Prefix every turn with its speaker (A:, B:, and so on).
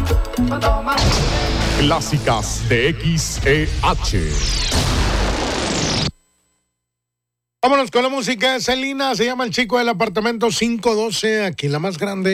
A: Clásicas de XEH. Vámonos con la música de Selena. Se llama El Chico del Apartamento 512, aquí la más grande.